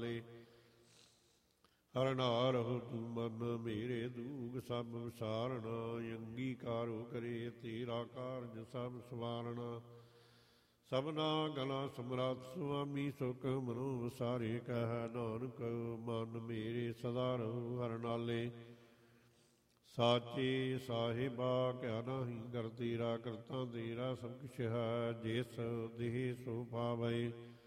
ਨਾਲੇ। ਹਰਨਾਰ ਹੋ ਤੂੰ ਮਨ ਮੇਰੇ ਦੂਗ ਸਭ ਵਿਸਾਰਣਾ, ਅੰਗੀਕਾਰੋ ਕਰੇ ਤੇਰਾ ਕਾਰਜ ਸਭ ਸਵਾਰਣਾ। ਸਭਨਾ ਗਲਾ ਸਮਰੱਥ ਸੁਆਮੀ ਸੁਖ ਮਨੋ ਵਸਾਰੇ, ਕਹਿ ਨਾਨਕ ਮਨ ਮੇਰੇ ਸਦਾ ਰਹੋ ਹਰ ਨਾਲੇ। ਸਾਚੇ ਸਾਹਿਬਾ ਕਿਆ ਨਾਹੀ ਕਰ ਤੇਰਾ, ਕਰਤਾ ਤੇਰਾ ਸਭ ਕੁਛ ਹੈ, ਜਿਸ ਦੇਹ ਸੋ ਪਾਵੈ